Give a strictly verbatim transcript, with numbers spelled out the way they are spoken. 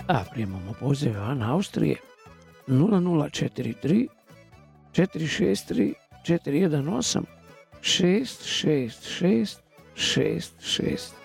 a primamo pozive van Austrije nula nula četiri tri četiri šest tri četiri jedan osam šest šest šest šest šest.